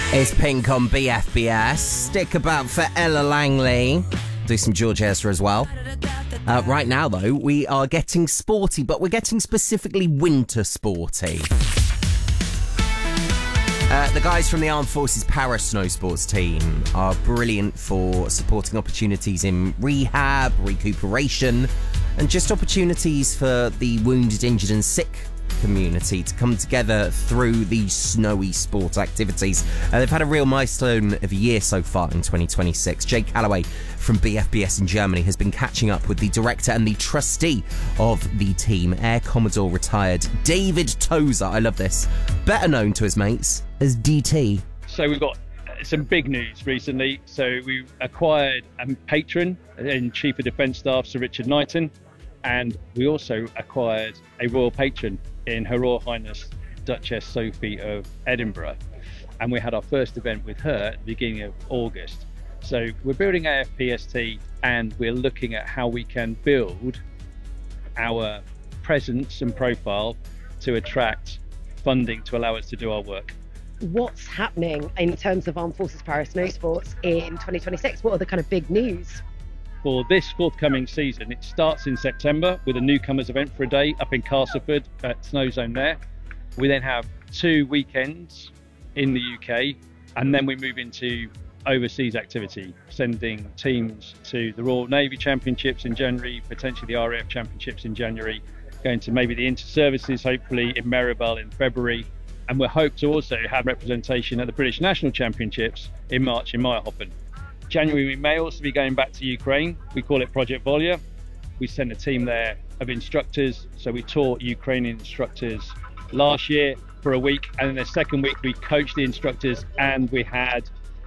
It's Pink on BFBS. Stick about for Ella Langley. Do some George Ezra as well. Right now, though, we are getting sporty, but we're getting specifically winter sporty. The guys from the Armed Forces Para Snow Sports team are brilliant for supporting opportunities in rehab, recuperation, and just opportunities for the wounded, injured and sick community to come together through these snowy sport activities. They've had a real milestone of a year so far in 2026. Jake Calloway from BFBS in Germany has been catching up with the director and the trustee of the team, Air Commodore retired David Tozer. I love this. Better known to his mates as DT. So we've got some big news recently. So we acquired a patron and Chief of Defence Staff, Sir Richard Knighton, and we also acquired a royal patron in Her Royal Highness Duchess Sophie of Edinburgh, and we had our first event with her at the beginning of August. So we're building AFPST and we're looking at how we can build our presence and profile to attract funding to allow us to do our work. What's happening in terms of Armed Forces Para Snow Sports in 2026? What are the kind of big news? For this forthcoming season, it starts in September with a newcomers event for a day up in Castleford at Snow Zone there. We then have 2 weekends in the UK, and then we move into overseas activity, sending teams to the Royal Navy Championships in January, potentially the RAF Championships in January, going to maybe the Inter-Services hopefully in Maribel in February, and we hope to also have representation at the British National Championships in March in Meyerhofen. January, we may also be going back to Ukraine. We call it Project Volya. We sent a team there of instructors. So we taught Ukrainian instructors last year for a week. And then the second week, we coached the instructors and we had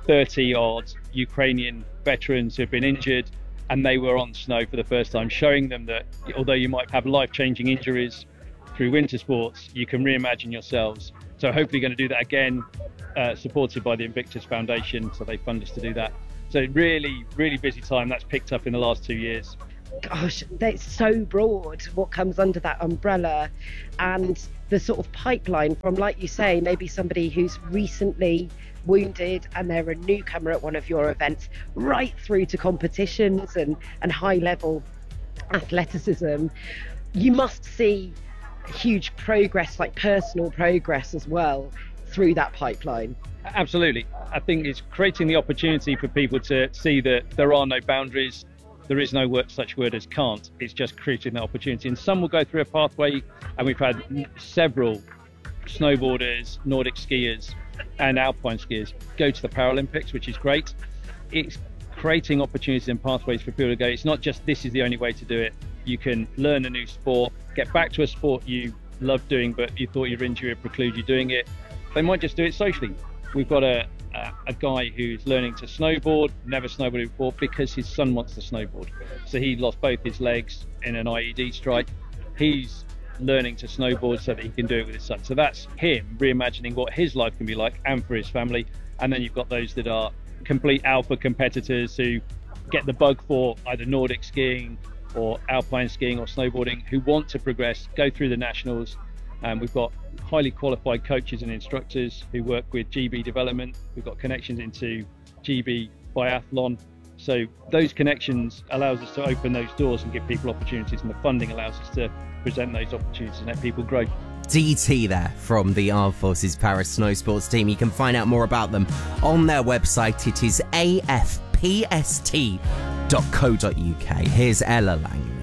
30 odd Ukrainian veterans who have been injured. And they were on snow for the first time, showing them that although you might have life-changing injuries through winter sports, you can reimagine yourselves. So hopefully going to do that again, supported by the Invictus Foundation. So they fund us to do that. So really, really busy time. That's picked up in the last 2 years. Gosh, that's so broad, what comes under that umbrella, and the sort of pipeline from, like you say, maybe somebody who's recently wounded and they're a newcomer at one of your events, right through to competitions and high-level athleticism. You must see huge progress, like personal progress as well, through that pipeline. Absolutely. I think it's creating the opportunity for people to see that there are no boundaries. There is no such word as can't. It's just creating that opportunity. And some will go through a pathway, and we've had several snowboarders, Nordic skiers and alpine skiers go to the Paralympics, which is great. It's creating opportunities and pathways for people to go. It's not just this is the only way to do it. You can learn a new sport, get back to a sport you love doing, but you thought your injury would preclude you doing it. They might just do it socially. We've got a guy who's learning to snowboard, never snowboarded before, because his son wants to snowboard. So he lost both his legs in an IED strike. He's learning to snowboard so that he can do it with his son. So that's him reimagining what his life can be like and for his family. And then you've got those that are complete alpha competitors who get the bug for either Nordic skiing or alpine skiing or snowboarding, who want to progress, go through the nationals. We've got highly qualified coaches and instructors who work with GB development. We've got connections into GB biathlon. So those connections allows us to open those doors and give people opportunities, and the funding allows us to present those opportunities and let people grow. DT there from the Armed Forces Para Snow Sports team. You can find out more about them on their website. It is afpst.co.uk. Here's Ella Langley.